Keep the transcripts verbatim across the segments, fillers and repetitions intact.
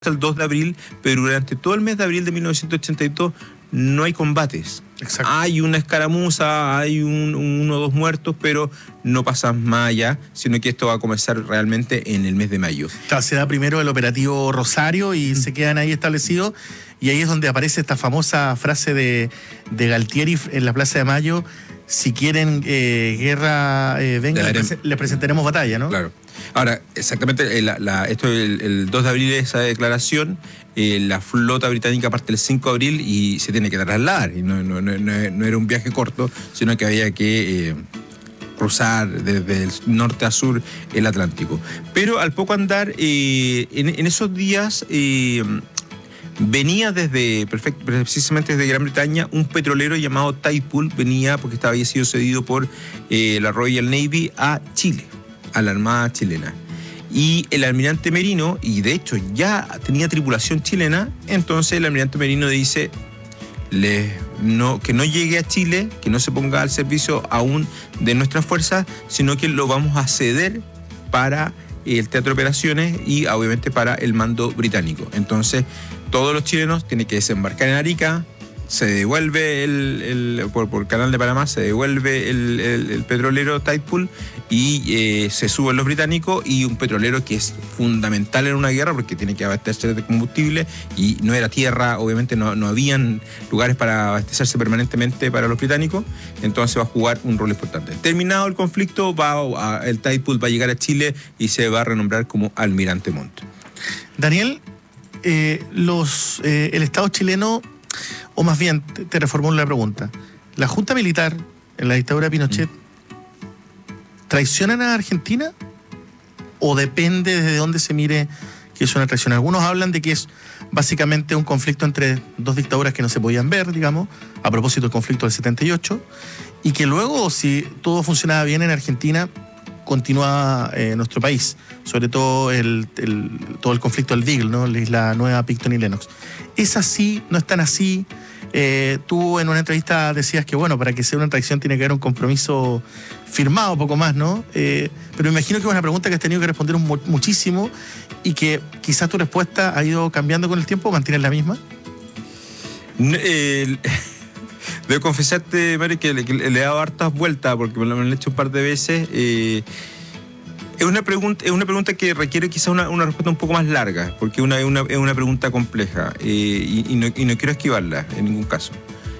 el dos de abril, pero durante todo el mes de abril de mil novecientos ochenta y dos no hay combates. Exacto. Hay una escaramuza, hay un, uno o dos muertos, pero no pasan más allá, sino que esto va a comenzar realmente en el mes de mayo. Claro, se da primero el operativo Rosario y mm. se quedan ahí establecidos, y ahí es donde aparece esta famosa frase de, de Galtieri en la Plaza de Mayo: si quieren eh, guerra, eh, vengan, les, les presentaremos batalla, ¿no? Claro. Ahora, exactamente, la, la, esto el, el dos de abril, esa declaración, eh, la flota británica parte el cinco de abril y se tiene que trasladar. Y no, no, no, no era un viaje corto, sino que había que eh, cruzar desde el norte a sur el Atlántico. Pero al poco andar, eh, en, en esos días... Eh, venía desde, precisamente desde Gran Bretaña, un petrolero llamado Tidepool, venía porque estaba, había sido cedido por eh, la Royal Navy a Chile, a la Armada chilena. Y el almirante Merino, y de hecho ya tenía tripulación chilena, entonces el almirante Merino dice le, no, que no llegue a Chile, que no se ponga al servicio aún de nuestras fuerzas, sino que lo vamos a ceder para el teatro de operaciones y obviamente para el mando británico. Entonces todos los chilenos tienen que desembarcar en Arica, se devuelve el, el por, por Canal de Panamá, se devuelve el, el, el petrolero Tidepool y eh, se suben los británicos, y un petrolero que es fundamental en una guerra porque tiene que abastecerse de combustible y no era tierra, obviamente no, no habían lugares para abastecerse permanentemente para los británicos, entonces va a jugar un rol importante. Terminado el conflicto, va a, el Tidepool va a llegar a Chile y se va a renombrar como Almirante Montt. Daniel, eh, los, eh, el Estado chileno, o más bien, te, te reformulo la pregunta. ¿La Junta Militar en la dictadura de Pinochet mm. traicionan a Argentina? ¿O depende desde dónde se mire que es una traición? Algunos hablan de que es básicamente un conflicto entre dos dictaduras que no se podían ver, digamos, a propósito del conflicto del setenta y ocho, y que luego, si todo funcionaba bien en Argentina, continúa eh, nuestro país, sobre todo el, el, todo el conflicto del Beagle, ¿no? La isla nueva, Picton y Lennox. ¿Es así? ¿No es tan así? Eh, tú en una entrevista decías que, bueno, para que sea una traición tiene que haber un compromiso firmado, poco más, ¿no? Eh, pero me imagino que es una pregunta que has tenido que responder un, muchísimo, y que quizás tu respuesta ha ido cambiando con el tiempo, ¿o mantienes la misma? Eh, Debo confesarte, Mari, que le, que le he dado hartas vueltas porque me lo han hecho un par de veces. Eh, es, una pregunta, es una pregunta que requiere quizás una, una respuesta un poco más larga, porque una, es, una, es una pregunta compleja, eh, y, y, no, y no quiero esquivarla en ningún caso.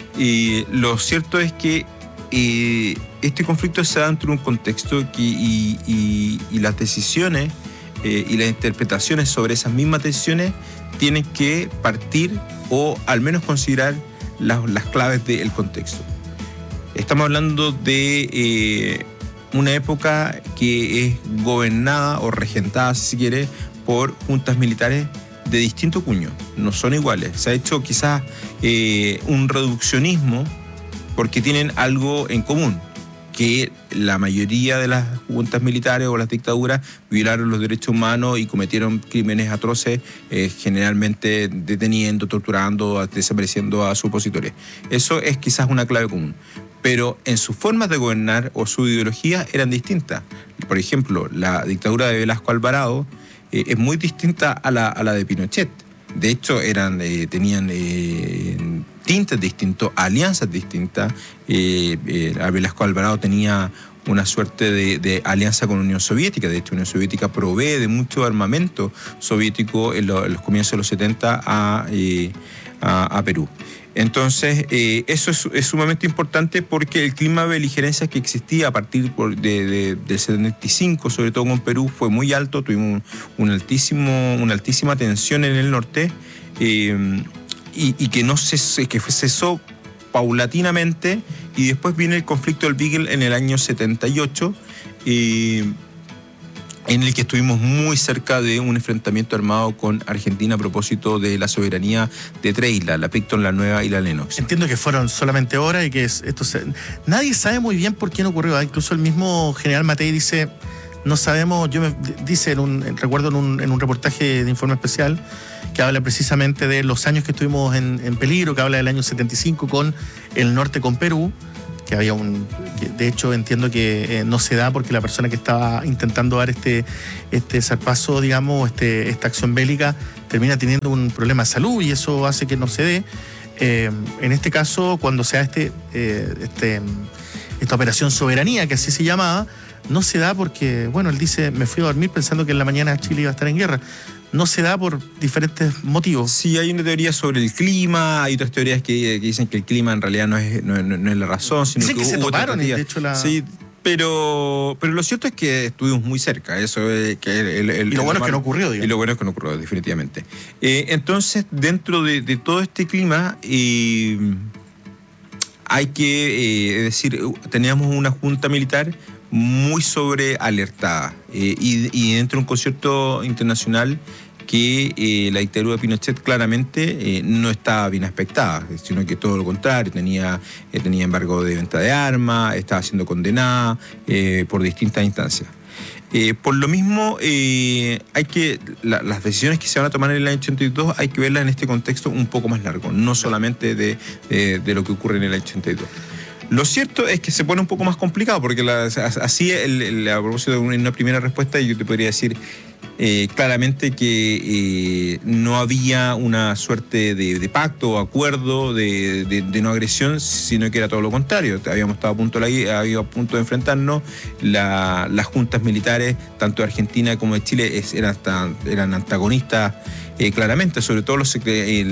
Y lo cierto es que eh, este conflicto se da dentro de un contexto que, y, y, y las decisiones eh, y las interpretaciones sobre esas mismas decisiones tienen que partir o al menos considerar Las, las claves del contexto. Estamos hablando de eh, una época que es gobernada o regentada, si se quiere, por juntas militares de distinto cuño, no son iguales. Se ha hecho quizás eh, un reduccionismo porque tienen algo en común, que la mayoría de las juntas militares o las dictaduras violaron los derechos humanos y cometieron crímenes atroces, eh, generalmente deteniendo, torturando, desapareciendo a sus opositores. Eso es quizás una clave común. Pero en sus formas de gobernar o su ideología eran distintas. Por ejemplo, la dictadura de Velasco Alvarado eh, es muy distinta a la, a la de Pinochet. De hecho, eran, eh, tenían eh, tintes distintos, alianzas distintas. Eh, eh, Velasco Alvarado tenía una suerte de, de alianza con la Unión Soviética. De hecho, la Unión Soviética provee de mucho armamento soviético en, lo, en los comienzos de los setenta a, eh, a, a Perú. Entonces, eh, eso es, es sumamente importante porque el clima de beligerancia que existía a partir de, de, del setenta y cinco, sobre todo con Perú, fue muy alto. Tuvimos un, un altísimo, una altísima tensión en el norte, eh, y, y que, no cesó, que cesó paulatinamente, y después viene el conflicto del Beagle en el año setenta y ocho, eh, en el que estuvimos muy cerca de un enfrentamiento armado con Argentina a propósito de la soberanía de tres islas, la Picton, la Nueva y la Lennox. Entiendo que fueron solamente horas y que es, esto se, nadie sabe muy bien por qué no ocurrió. Incluso el mismo general Matei dice, no sabemos, yo me, dice, en un, recuerdo en un, en un reportaje de Informe Especial, que habla precisamente de los años que estuvimos en, en peligro, que habla del año setenta y cinco con el norte, con Perú, que había un... De hecho, entiendo que eh, no se da porque la persona que estaba intentando dar este, este zarpazo, digamos, este, esta acción bélica, termina teniendo un problema de salud y eso hace que no se dé. Eh, en este caso, cuando se da este, eh, este, esta operación Soberanía, que así se llamaba, no se da porque, bueno, él dice, me fui a dormir pensando que en la mañana Chile iba a estar en guerra. No se da por diferentes motivos. Sí, hay una teoría sobre el clima, hay otras teorías que, que dicen que el clima en realidad no es, no, no, no es la razón, sino dicen que, que se hubo toparon, otra de hecho, la... Sí, pero, pero lo cierto es que estuvimos muy cerca. Eso es que el, el, y lo el, bueno el, es que no ocurrió, digamos. Y lo bueno es que no ocurrió, definitivamente. Eh, entonces, dentro de, de todo este clima, eh, hay que eh, decir, teníamos una junta militar muy sobrealertada eh, y, y dentro de un concierto internacional que eh, la dictadura de Pinochet claramente eh, no estaba bien aspectada, sino que todo lo contrario, tenía, eh, tenía embargo de venta de armas, estaba siendo condenada eh, por distintas instancias. Eh, por lo mismo, eh, hay que la, las decisiones que se van a tomar en el año ochenta y dos hay que verlas en este contexto un poco más largo, no solamente de, de, de lo que ocurre en el año ochenta y dos. Lo cierto es que se pone un poco más complicado, porque la, así, el, el, a propósito de una primera respuesta, yo te podría decir eh, claramente que eh, no había una suerte de, de pacto o acuerdo de, de, de no agresión, sino que era todo lo contrario. Habíamos estado a punto de, la, había a punto de enfrentarnos, la, las juntas militares, tanto de Argentina como de Chile, es, eran, eran antagonistas eh, claramente, sobre todo los, en,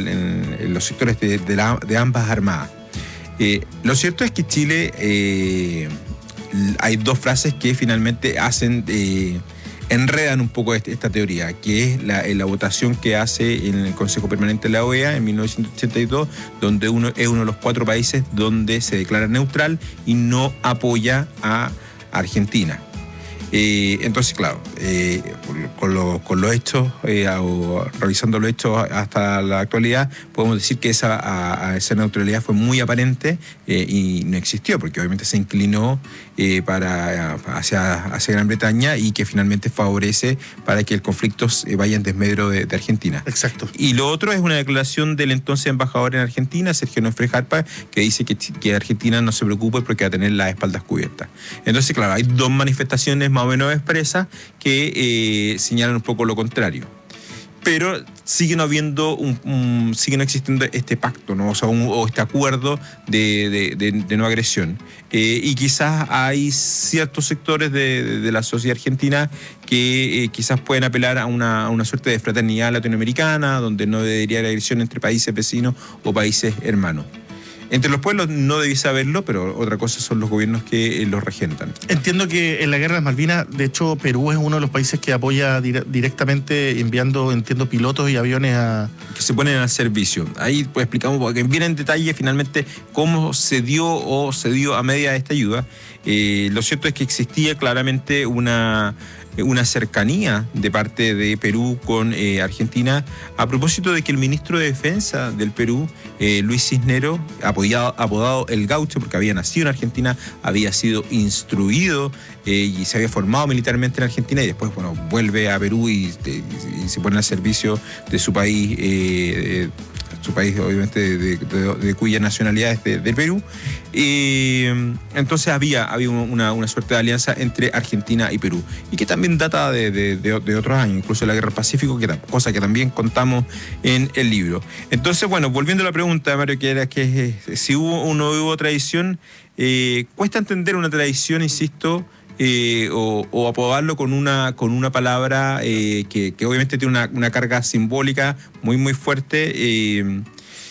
en los sectores de, de, la, de ambas armadas. Eh, lo cierto es que Chile, eh, hay dos frases que finalmente hacen, eh, enredan un poco este, esta teoría, que es la, la votación que hace en el Consejo Permanente de la O E A en mil novecientos ochenta y dos, donde uno es uno de los cuatro países donde se declara neutral y no apoya a Argentina. Eh, entonces, claro, eh, con, lo, con los hechos, eh, o revisando los hechos hasta la actualidad, podemos decir que esa, a, a esa neutralidad fue muy aparente eh, y no existió, porque obviamente se inclinó eh, para, hacia, hacia Gran Bretaña y que finalmente favorece para que el conflicto vaya en desmedro de, de Argentina. Exacto. Y lo otro es una declaración del entonces embajador en Argentina, Sergio Nofre Jarpa, que dice que, que Argentina no se preocupe porque va a tener las espaldas cubiertas. Entonces, claro, hay dos manifestaciones más o menos expresas que eh, señalan un poco lo contrario. Pero sigue no habiendo un, un, sigue no existiendo este pacto, ¿no? O sea, un, o este acuerdo de, de, de, de no agresión. Eh, y quizás hay ciertos sectores de, de, de la sociedad argentina que eh, quizás pueden apelar a una, a una suerte de fraternidad latinoamericana, donde no debería haber agresión entre países vecinos o países hermanos. Entre los pueblos no debí saberlo, pero otra cosa son los gobiernos que eh, los regentan. Entiendo que en la guerra de Malvinas, de hecho, Perú es uno de los países que apoya dire- directamente enviando, entiendo, pilotos y aviones a... Que se ponen al servicio. Ahí pues explicamos porque bien en detalle finalmente cómo se dio o se dio a media de esta ayuda. Eh, lo cierto es que existía claramente una... una cercanía de parte de Perú con eh, Argentina, a propósito de que el ministro de Defensa del Perú, eh, Luis Cisneros, apodado, apodado El Gaucho, porque había nacido en Argentina, había sido instruido eh, y se había formado militarmente en Argentina y después, bueno, vuelve a Perú y, y, y se pone al servicio de su país, eh, su país obviamente de, de, de cuya nacionalidad es de, de Perú. Eh, entonces había, había una, una suerte de alianza entre Argentina y Perú, y que también data de, de, de, de otros años, incluso la Guerra del Pacífico, que, cosa que también contamos en el libro. Entonces, bueno, volviendo a la pregunta, Mario, que era que eh, si hubo o no hubo tradición, eh, cuesta entender una tradición, insisto, Eh, o, o apodarlo con una, con una palabra eh, que, que obviamente tiene una, una carga simbólica muy, muy fuerte. Eh,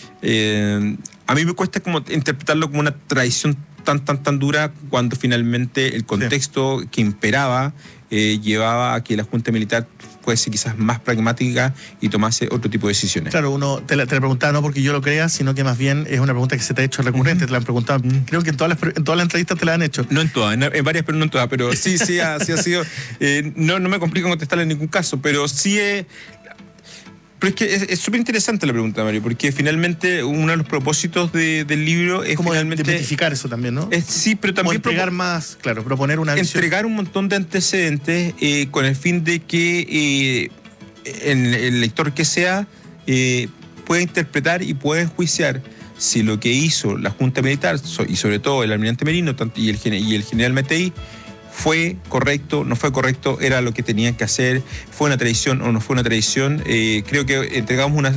eh, a mí me cuesta como interpretarlo como una tradición tan, tan, tan dura cuando finalmente el contexto sí. que imperaba eh, llevaba a que la Junta Militar fuese quizás más pragmática y tomase otro tipo de decisiones. Claro, uno te la, te la preguntaba no porque yo lo crea, sino que más bien es una pregunta que se te ha hecho recurrente, uh-huh. te la han preguntado, uh-huh. creo que en todas, las, en todas las entrevistas te la han hecho. No en todas, en, en varias, pero no en todas, pero sí, sí, ha, sí ha sido, eh, no, no me complico contestarle en ningún caso, pero sí es... Pero es que es súper interesante la pregunta, Mario, porque finalmente uno de los propósitos de, del libro es como finalmente... identificar eso también, ¿no? Es, sí, pero también... Como entregar más, claro, proponer una visión. Entregar un montón de antecedentes eh, con el fin de que eh, el, el lector que sea eh, pueda interpretar y pueda enjuiciar si lo que hizo la Junta Militar, y sobre todo el almirante Merino y el, y el general Matei, ¿Fue correcto? ¿No fue correcto? ¿Era lo que tenían que hacer? ¿Fue una traición o no fue una traición? Eh, creo que entregamos una